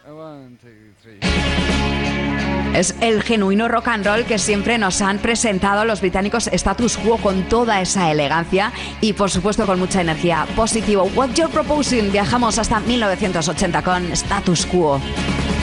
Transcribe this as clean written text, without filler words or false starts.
One, two, three. Es el genuino rock and roll que siempre nos han presentado los británicos Status Quo, con toda esa elegancia y por supuesto con mucha energía. Positivo. What You're Proposing. Viajamos hasta 1980 con Status Quo.